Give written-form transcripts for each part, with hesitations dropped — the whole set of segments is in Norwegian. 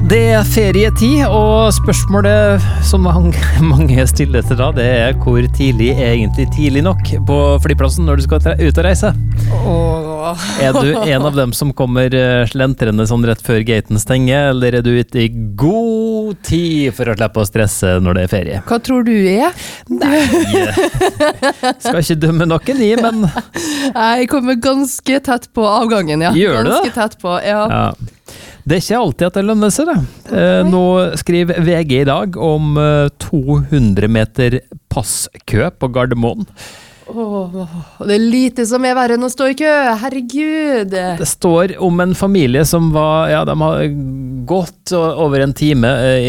Det ferietid, og spørsmålet som mange stiller til da, det hvor tidlig egentlig tidlig nok på flyplassen når du skal ut og reise. Du en av dem som kommer slentrende sånn rett før gaten stenger, eller du ute I god tid for å slippe å stresse når det ferie? Hva tror du Nei, skal ikke dømme noen I, men... Jeg kommer ganske tett på avgangen, ja. Gjør du det? Ganske tett på, ja. Det ikke alltid at det lønner seg det. Nå skriver VG I dag om 200 meter passkø på Gardermoen. Det lite som verre enn å stå I kø, herregud. Det står om en familie som de har gått over en time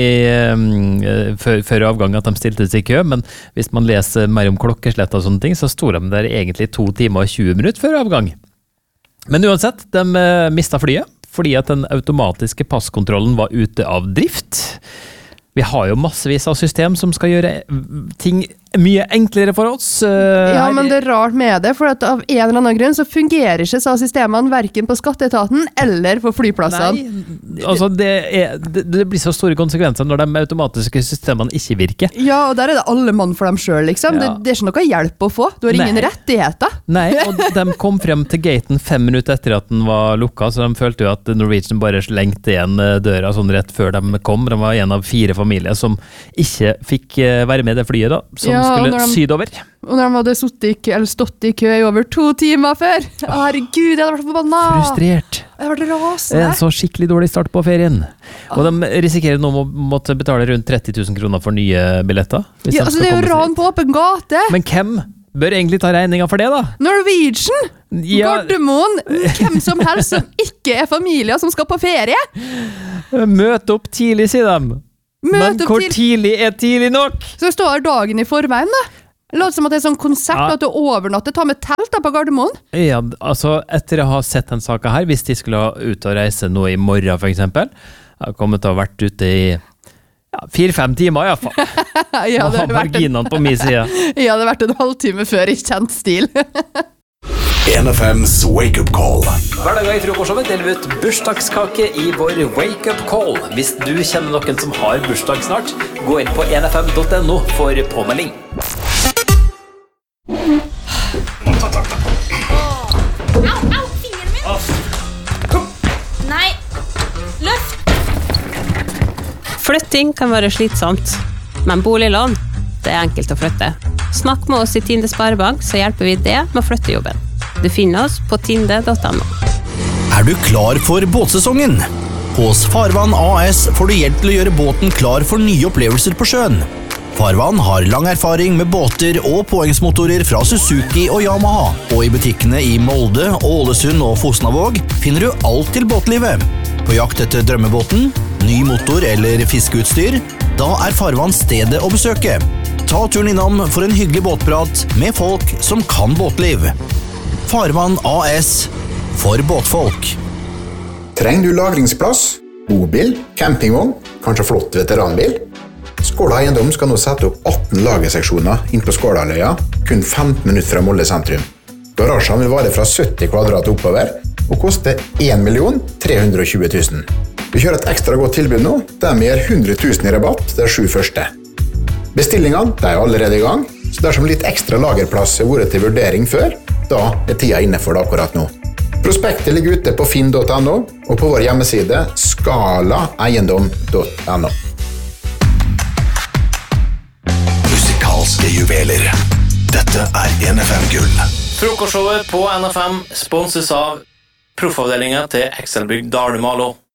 før avgang at de stilte seg I kø, men hvis man leser mer om klokkeslett og sånne ting, så står de der egentlig 2 timer og 20 minutter før avgang. Men uansett, de mistet flyet, fordi at den automatiske passkontrollen var ute av drift. Vi har jo massevis av system som skal gjøre ting mye enklere for oss. Ja, men det rart med det, for at av en eller annen grunn så fungerer ikke så systemene hverken på skatteetaten eller på flyplassene. Nei, altså det blir så store konsekvenser når de automatiske systemene ikke virker. Ja, og der det alle mann for dem selv, liksom. Ja. Det ikke noe hjelp å få. Du har ingen rettigheter. Nei, og de kom frem til gaten 5 minutter etter at den var lukket, så de følte jo at Norwegian bare slengte igjen døra sånn rett før de kom. De var en av 4 familier som ikke fikk være med det flyet da, som skulle sydover. Og når de hadde stått I kø I over 2 timer før. Herregud, jeg hadde vært forbanna. Frustrert. Jeg hadde vært rasende. En så skikkelig dårlig start på ferien. Og de risikerer nå å måtte betale rundt 30 000 kroner for nye billetter. Ja, altså det jo ran på åpen gate. Men hvem bør egentlig ta regningen for det da? Norwegian! Ja. Gardermoen! Hvem som helst som ikke familier som skal på ferie. Møte opp tidlig, sier de. Men hvor tidlig tidlig nok? Så står dagen I forveien da. Låter som at det sånn konsept at du overnatter, ta med telt da på Gardermoen. Ja, altså etter å ha sett den saken her, hvis de skulle ha ut og reise nå I morgen for eksempel, jeg har kommet til å ha vært ute I 4-5 timer I hvert fall. Ja, det har marginene på min side. Ja, det har vært en halvtime før I kjent stil. 1FM's Wake Up Call. Hver dag I frokostshowet deler vi ut bursdagskake I vår Wake Up Call. Hvis du kjenner noen som har bursdag snart, gå inn på 1fm.no for påmelding. Au, fingeren min! Nei, løft! Flytting kan være slitsomt, men boliglån, det enkelt å flytte. Snakk med oss I Tinde Sparebank, så hjelper vi det med å flytte jobben. Du finner oss på tinde.no. Du klar for båtsesongen? Hos Farvann AS får du hjelp til å gjøre båten klar for nye opplevelser på sjøen. Farvann har lang erfaring med båter og påhengsmotorer fra Suzuki og Yamaha, og I butikkene I Molde, Ålesund og Fosnavåg finner du alt til båtlivet. På jakt etter drømmebåten, ny motor eller fiskeutstyr, da Farvann stedet å besøke. Ta turen innom for en hyggelig båtprat med folk som kan båtliv. Farvann AS for båtfolk. Trenger du lagringsplass, bobil, campingvogn, kanskje flott veteranbil? Skåla Eiendom skal nå sette opp 18 lagerseksjoner inn på Skålaløya, kun 15 minutter fra Molde sentrum. Garasjen vil vare fra 70 kvadrat oppover og koste 1 320 000. Vi kjører et ekstra godt tilbud nå, der vi gir 100 000 I rabatt de 7 første. Bestillingene de allerede I gang, så dersom litt ekstra lagerplass har vært til vurdering før, da tida inne for det akkurat nå. Prospektet ligger ute på finn.no og på vår hjemmeside skalaeiendom.no. Musikalske juveler. Dette 1FM Gull. Frokostshowet på NFM sponses av proffavdelingen til Excelbygg Dalumalo.